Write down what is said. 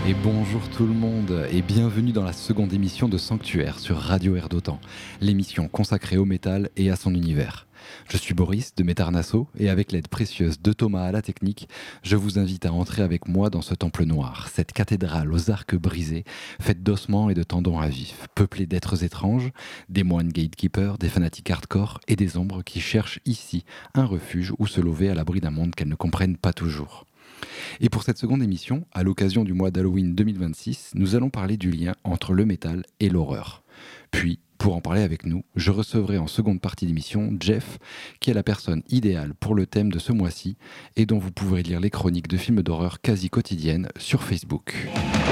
Et bonjour tout le monde et bienvenue dans la seconde émission de Sanctuaire sur Radio Air d'Otan, l'émission consacrée au métal et à son univers. Je suis Boris de Métarnasso et avec l'aide précieuse de Thomas à la technique, je vous invite à entrer avec moi dans ce temple noir, cette cathédrale aux arcs brisés, faite d'ossements et de tendons à vif, peuplée d'êtres étranges, des moines gatekeepers, des fanatiques hardcore et des ombres qui cherchent ici un refuge où se lever à l'abri d'un monde qu'elles ne comprennent pas toujours. Et pour cette seconde émission, à l'occasion du mois d'Halloween 2026, nous allons parler du lien entre le métal et l'horreur. Puis, pour en parler avec nous, je recevrai en seconde partie d'émission Jeff, qui est la personne idéale pour le thème de ce mois-ci et dont vous pourrez lire les chroniques de films d'horreur quasi quotidiennes sur Facebook.